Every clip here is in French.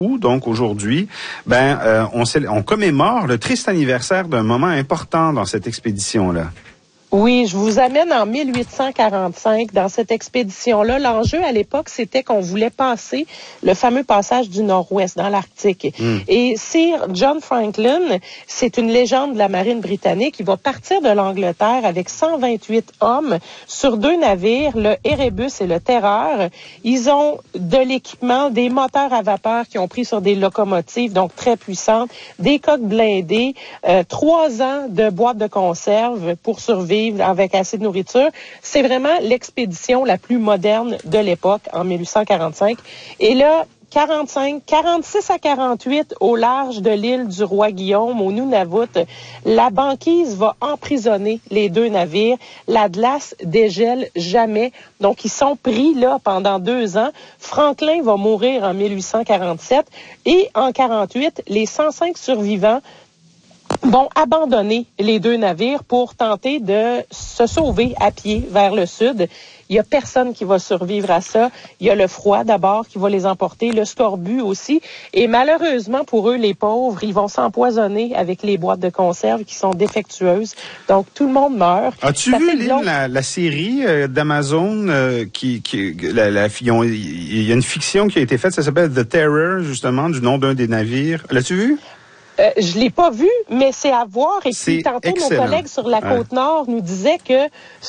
Donc aujourd'hui, on commémore le triste anniversaire d'un moment important dans cette expédition-là. Oui, je vous amène en 1845 dans cette expédition-là. L'enjeu à l'époque, c'était qu'on voulait passer le fameux passage du Nord-Ouest dans l'Arctique. Et Sir John Franklin, c'est une légende de la marine britannique. Il va partir de l'Angleterre avec 128 hommes sur 2 navires, le Erebus et le Terreur. Ils ont de l'équipement, des moteurs à vapeur qui ont pris sur des locomotives, donc très puissantes, des coques blindées, 3 ans de boîtes de conserve pour survivre avec assez de nourriture. C'est vraiment l'expédition la plus moderne de l'époque, en 1845. Et là, 46 à 48 au large de l'île du Roi Guillaume, au Nunavut, la banquise va emprisonner les 2 navires. La glace dégèle jamais. Donc, ils sont pris là pendant 2 ans. Franklin va mourir en 1847 et en 48, les 105 survivants vont abandonner les 2 navires pour tenter de se sauver à pied vers le sud. Il y a personne qui va survivre à ça. Il y a le froid d'abord qui va les emporter, le scorbut aussi. Et malheureusement pour eux, les pauvres, ils vont s'empoisonner avec les boîtes de conserve qui sont défectueuses. Donc tout le monde meurt. As-tu vu la série d'Amazon il y a une fiction qui a été faite, ça s'appelle The Terror, justement, du nom d'un des navires. L'as-tu vu? Je l'ai pas vu, mais c'est à voir. Et puis, tantôt, excellent. Nos collègues sur la Côte-Nord nous disaient que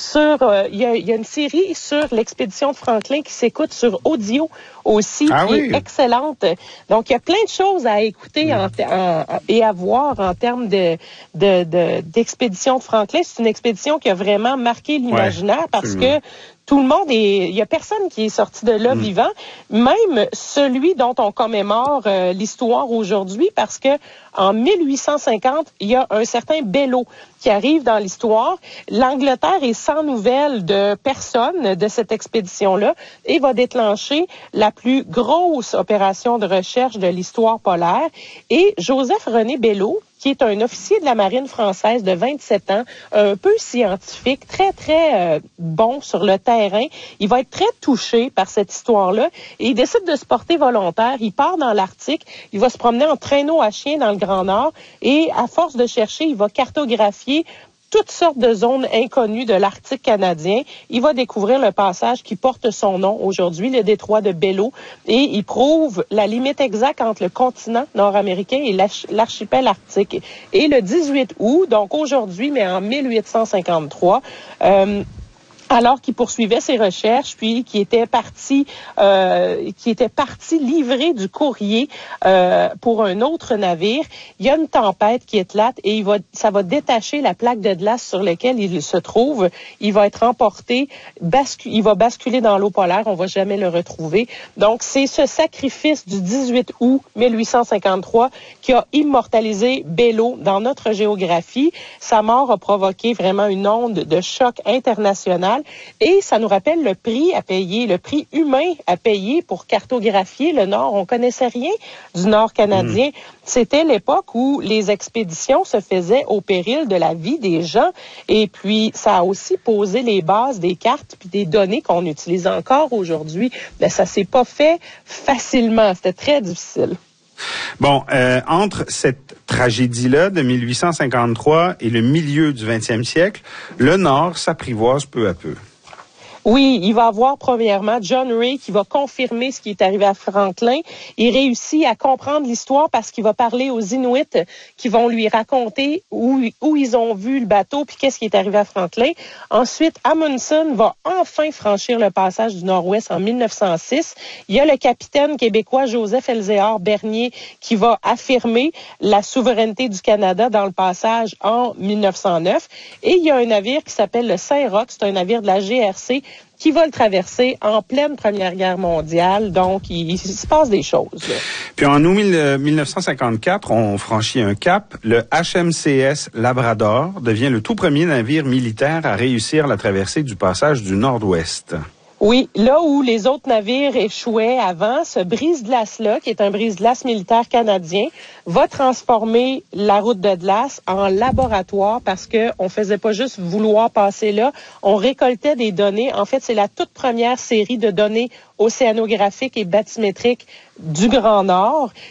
il y a une série sur l'expédition de Franklin qui s'écoute sur audio aussi, qui est excellente. Donc, il y a plein de choses à écouter et à voir en termes d'expédition de Franklin. C'est une expédition qui a vraiment marqué l'imaginaire parce que tout le monde il y a personne qui est sorti de là vivant, même celui dont on commémore l'histoire aujourd'hui, parce que en 1850, il y a un certain Belleau qui arrive dans l'histoire. L'Angleterre est sans nouvelles de personne de cette expédition-là et va déclencher la plus grosse opération de recherche de l'histoire polaire. Et Joseph-René Belleau, qui est un officier de la marine française de 27 ans, un peu scientifique, très, très bon sur le terrain. Il va être très touché par cette histoire-là et il décide de se porter volontaire. Il part dans l'Arctique, il va se promener en traîneau à chien dans le Grand Nord et à force de chercher, il va cartographier toutes sortes de zones inconnues de l'Arctique canadien. Il va découvrir le passage qui porte son nom aujourd'hui, le détroit de Belleau, et il prouve la limite exacte entre le continent nord-américain et l'archipel arctique. Et le 18 août, donc aujourd'hui, mais en 1853, alors qu'il poursuivait ses recherches, puis qui était parti livrer du courrier pour un autre navire, il y a une tempête qui éclate et ça va détacher la plaque de glace sur laquelle il se trouve. Il va être emporté, il va basculer dans l'eau polaire, on va jamais le retrouver. Donc c'est ce sacrifice du 18 août 1853 qui a immortalisé Belleau dans notre géographie. Sa mort a provoqué vraiment une onde de choc international. Et ça nous rappelle le prix à payer, le prix humain à payer pour cartographier le Nord. On connaissait rien du Nord canadien. C'était l'époque où les expéditions se faisaient au péril de la vie des gens. Et puis, ça a aussi posé les bases des cartes puis des données qu'on utilise encore aujourd'hui. Mais ça s'est pas fait facilement. C'était très difficile. Bon, entre cette tragédie-là de 1853 et le milieu du 20e siècle, le Nord s'apprivoise peu à peu. Oui, il va avoir premièrement John Ray qui va confirmer ce qui est arrivé à Franklin. Il réussit à comprendre l'histoire parce qu'il va parler aux Inuits qui vont lui raconter où ils ont vu le bateau puis qu'est-ce qui est arrivé à Franklin. Ensuite, Amundsen va enfin franchir le passage du Nord-Ouest en 1906. Il y a le capitaine québécois Joseph Elzéar Bernier qui va affirmer la souveraineté du Canada dans le passage en 1909. Et il y a un navire qui s'appelle le Saint-Roch, c'est un navire de la GRC qui va le traverser en pleine Première Guerre mondiale. Donc, il se passe des choses. Là. Puis en août 1954, on franchit un cap. Le HMCS Labrador devient le tout premier navire militaire à réussir la traversée du passage du Nord-Ouest. Oui, là où les autres navires échouaient avant, ce brise-glace-là, qui est un brise-glace militaire canadien, va transformer la route de glace en laboratoire parce que on faisait pas juste vouloir passer là, on récoltait des données. En fait, c'est la toute première série de données océanographiques et bathymétriques du Grand Nord.